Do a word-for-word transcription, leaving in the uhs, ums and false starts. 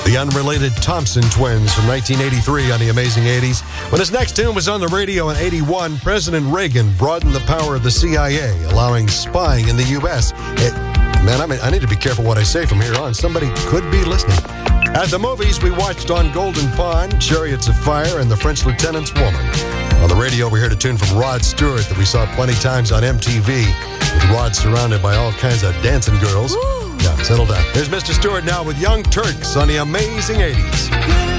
the unrelated Thompson twins from nineteen eighty-three on the Amazing eighties. When his next tune was on the radio in eighty-one, President Reagan broadened the power of the C I A, allowing spying in the U S It, man, I, mean, I need to be careful what I say from here on. Somebody could be listening. At the movies, we watched On Golden Pond, Chariots of Fire, and The French Lieutenant's Woman. On the radio, we heard a tune from Rod Stewart that we saw plenty times on M T V, with Rod surrounded by all kinds of dancing girls. Woo. Yeah, settle down. Here's Mister Stewart now with Young Turks on the Amazing eighties.